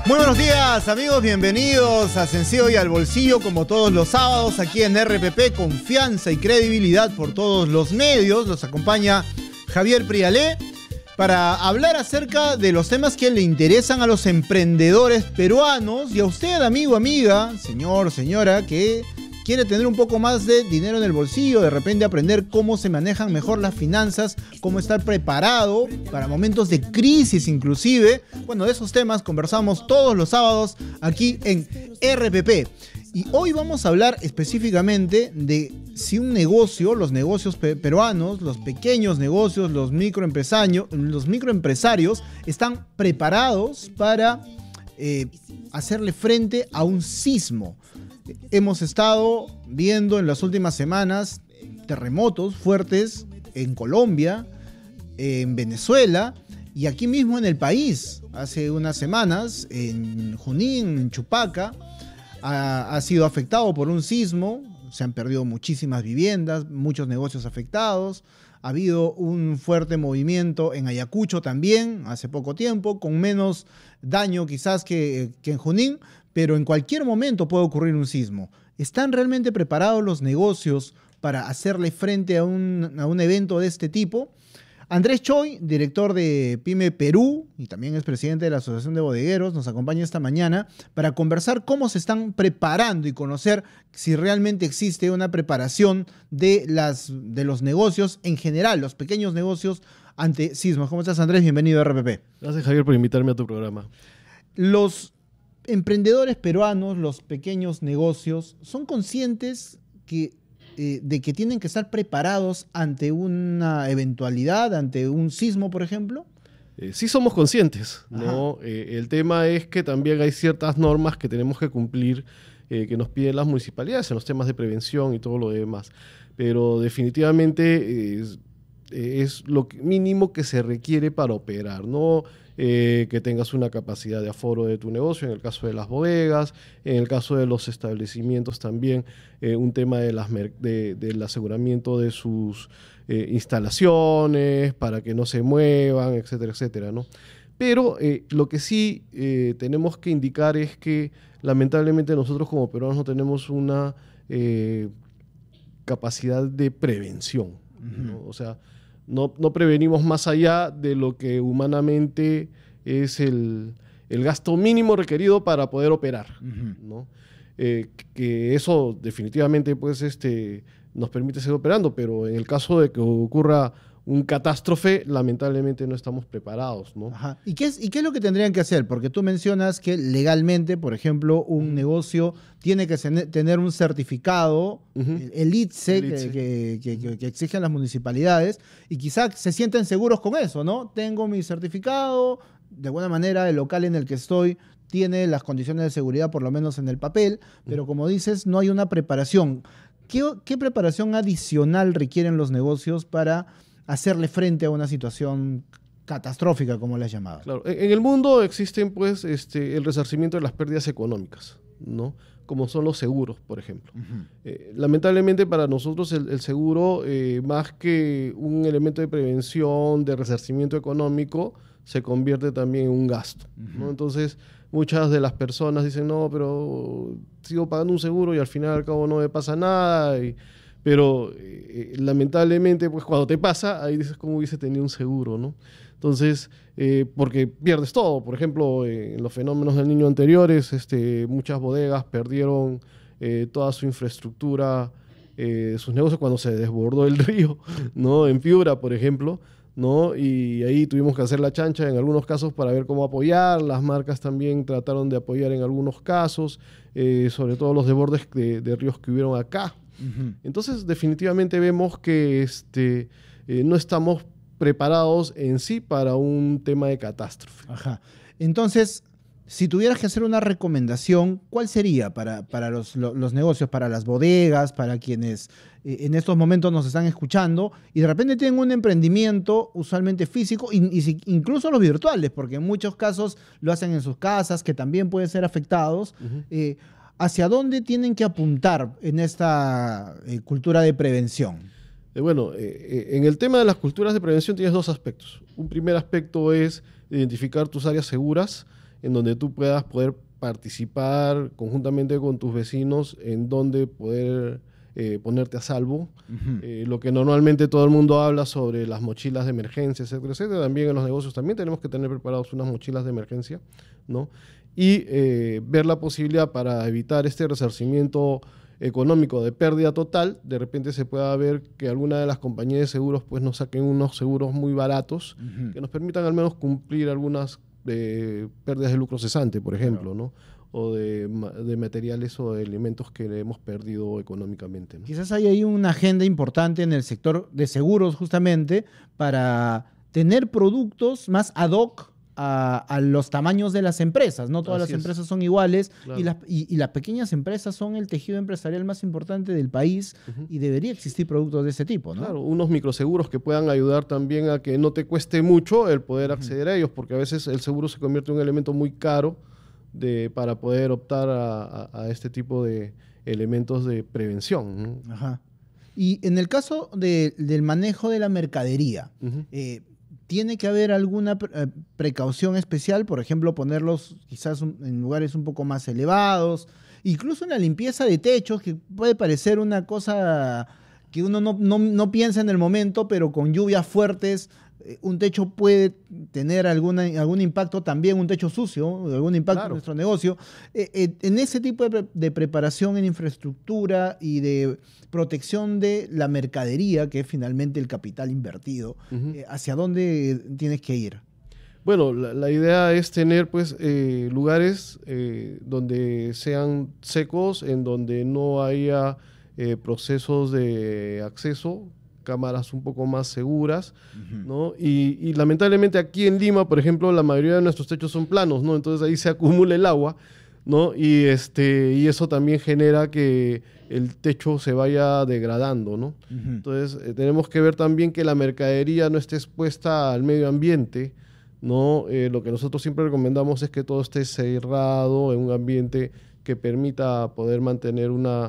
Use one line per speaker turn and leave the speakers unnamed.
Muy buenos días, amigos, bienvenidos a Sencillo y al Bolsillo, como todos los sábados aquí en RPP, confianza y credibilidad por todos los medios. Los acompaña Javier Prialé para hablar acerca de los temas que le interesan a los emprendedores peruanos y a usted, amigo, amiga, señor, señora, que quiere tener un poco más de dinero en el bolsillo, de repente aprender cómo se manejan mejor las finanzas, cómo estar preparado para momentos de crisis inclusive. Bueno, de esos temas conversamos todos los sábados aquí en RPP. Y hoy vamos a hablar específicamente de si un negocio, los negocios peruanos, los pequeños negocios, los microempresarios están preparados para hacerle frente a un sismo. Hemos estado viendo en las últimas semanas terremotos fuertes en Colombia, en Venezuela y aquí mismo en el país. Hace unas semanas en Junín, en Chupaca, ha sido afectado por un sismo. Se han perdido muchísimas viviendas, muchos negocios afectados. Ha habido un fuerte movimiento en Ayacucho también, hace poco tiempo, con menos daño quizás que en Junín, pero en cualquier momento puede ocurrir un sismo. ¿Están realmente preparados los negocios para hacerle frente a un evento de este tipo? Andrés Choi, director de Pyme Perú y también es presidente de la Asociación de Bodegueros, nos acompaña esta mañana para conversar cómo se están preparando y conocer si realmente existe una preparación de los negocios en general, los pequeños negocios ante sismos. ¿Cómo estás, Andrés? Bienvenido a RPP.
Gracias, Javier, por invitarme a tu programa.
Los emprendedores peruanos, los pequeños negocios, ¿son conscientes de que tienen que estar preparados ante una eventualidad, ante un sismo, por ejemplo?
Sí somos conscientes, ¿no? El tema es que también hay ciertas normas que tenemos que cumplir, que nos piden las municipalidades en los temas de prevención y todo lo demás. Pero definitivamente es lo mínimo que se requiere para operar, ¿no? Que tengas una capacidad de aforo de tu negocio, en el caso de las bodegas, en el caso de los establecimientos también, un tema del aseguramiento de sus instalaciones para que no se muevan, etcétera, etcétera, ¿no? Pero lo que sí tenemos que indicar es que lamentablemente nosotros como peruanos no tenemos una capacidad de prevención, ¿no? O sea, no prevenimos más allá de lo que humanamente es el gasto mínimo requerido para poder operar, ¿no? Que eso definitivamente pues, nos permite seguir operando, pero en el caso de que ocurra un catástrofe, lamentablemente no estamos preparados, ¿no?
Ajá. ¿Y qué es lo que tendrían que hacer? Porque tú mencionas que legalmente, por ejemplo, un negocio tiene que tener un certificado, el ITSE, que exigen las municipalidades, y quizás se sienten seguros con eso, ¿no? Tengo mi certificado, de alguna manera el local en el que estoy tiene las condiciones de seguridad, por lo menos en el papel, pero como dices, no hay una preparación. ¿Qué preparación adicional requieren los negocios para hacerle frente a una situación catastrófica, como la has llamado?
Claro, en el mundo existen pues el resarcimiento de las pérdidas económicas, ¿no? Como son los seguros, por ejemplo. Lamentablemente para nosotros el seguro, más que un elemento de prevención, de resarcimiento económico, se convierte también en un gasto, ¿no? Entonces, muchas de las personas dicen, no, pero sigo pagando un seguro y al final al cabo no me pasa nada, pero lamentablemente, pues cuando te pasa, ahí dices cómo hubiese tenido un seguro, ¿no? Entonces, porque pierdes todo. Por ejemplo, en los fenómenos del Niño anteriores, muchas bodegas perdieron toda su infraestructura, sus negocios cuando se desbordó el río, ¿no? En Piura, por ejemplo, ¿no? Y ahí tuvimos que hacer la chancha en algunos casos para ver cómo apoyar. Las marcas también trataron de apoyar en algunos casos, sobre todo los desbordes de ríos que hubieron acá. Entonces, definitivamente vemos que no estamos preparados en sí para un tema de catástrofe.
Ajá. Entonces, si tuvieras que hacer una recomendación, ¿cuál sería para los negocios, para las bodegas, para quienes en estos momentos nos están escuchando y de repente tienen un emprendimiento usualmente físico, incluso los virtuales, porque en muchos casos lo hacen en sus casas, que también pueden ser afectados? ¿Hacia dónde tienen que apuntar en esta cultura de prevención?
En el tema de las culturas de prevención tienes dos aspectos. Un primer aspecto es identificar tus áreas seguras en donde tú puedas poder participar conjuntamente con tus vecinos en donde poder ponerte a salvo. Lo que normalmente todo el mundo habla sobre las mochilas de emergencia, etcétera, etcétera. También en los negocios también tenemos que tener preparados unas mochilas de emergencia, ¿no? Y ver la posibilidad para evitar este resarcimiento económico de pérdida total. De repente se pueda ver que alguna de las compañías de seguros pues nos saquen unos seguros muy baratos que nos permitan al menos cumplir algunas pérdidas de lucro cesante, por ejemplo, ¿no? O de materiales o de elementos que hemos perdido económicamente, ¿no?
Quizás hay ahí una agenda importante en el sector de seguros justamente para tener productos más ad hoc a los tamaños de las empresas. No todas las empresas son iguales, claro. y las pequeñas empresas son el tejido empresarial más importante del país, y debería existir productos de ese tipo, ¿no?
Claro, unos microseguros que puedan ayudar también a que no te cueste mucho el poder acceder a ellos, porque a veces el seguro se convierte en un elemento muy caro para poder optar a este tipo de elementos de prevención, ¿no?
Ajá. Y en el caso del manejo de la mercadería, ¿tiene que haber alguna precaución especial? Por ejemplo, ponerlos quizás en lugares un poco más elevados, incluso en la limpieza de techos, que puede parecer una cosa que uno no piensa en el momento, pero con lluvias fuertes un techo puede tener algún impacto también, un techo sucio, algún impacto en nuestro negocio. En ese tipo de preparación en infraestructura y de protección de la mercadería, que es finalmente el capital invertido, ¿hacia dónde tienes que ir?
Bueno, la idea es tener pues lugares donde sean secos, en donde no haya procesos de acceso, cámaras un poco más seguras, ¿no? Y lamentablemente aquí en Lima, por ejemplo, la mayoría de nuestros techos son planos, ¿no? Entonces ahí se acumula el agua, ¿no? Y eso también genera que el techo se vaya degradando, ¿no? Entonces tenemos que ver también que la mercadería no esté expuesta al medio ambiente, ¿no? Lo que nosotros siempre recomendamos es que todo esté cerrado en un ambiente que permita poder mantener una